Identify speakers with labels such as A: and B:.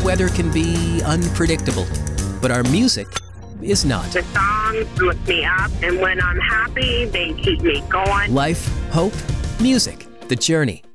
A: weather can be unpredictable, but our music is not.
B: The songs lift me up, and when I'm happy, they keep me going.
A: Life, hope, music, the journey.